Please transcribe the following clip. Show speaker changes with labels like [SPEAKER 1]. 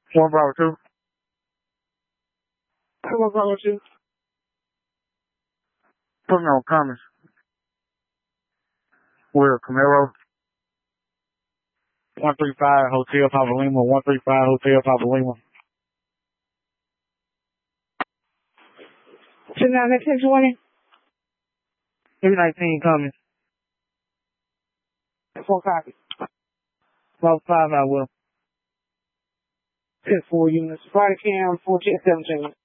[SPEAKER 1] One Bravo 2.
[SPEAKER 2] Come on, Bravo 2.
[SPEAKER 1] Put me on Cummins. We're Camaro. 135 Hotel Papa Lima. 135 Hotel Papa Lima.
[SPEAKER 2] 10-9-10-20.
[SPEAKER 1] 319 Cummins.
[SPEAKER 2] 4 copy.
[SPEAKER 1] Bravo 5 I will.
[SPEAKER 2] 10-4 units. Body cam 14-17.